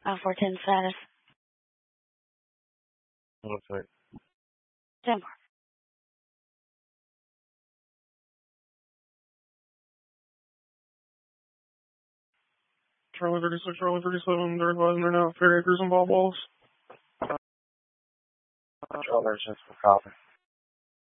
410 status. One sec. 10. Charlie 36, Charlie 37, they're advising they're now at Fair Acres and Bob Wallace. Charlie 36 for copy.